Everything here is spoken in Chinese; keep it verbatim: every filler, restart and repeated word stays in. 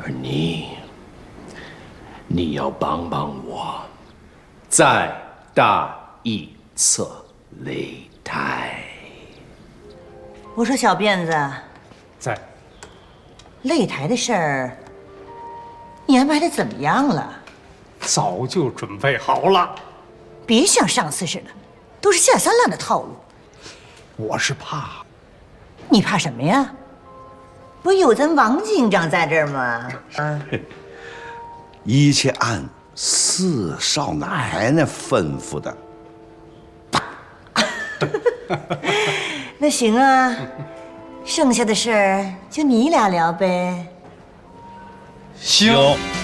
而你，你要帮帮我，再大一侧擂台。 我说小辫子， 在。 擂台的事儿，你安排的怎么样了？ 早就准备好了。 别像上次似的，都是下三滥的套路。 我是怕。 你怕什么呀？不有咱王警长在这儿吗？啊， 一切按四少奶奶吩咐的。 那行啊，剩下的事儿就你俩聊呗。 行。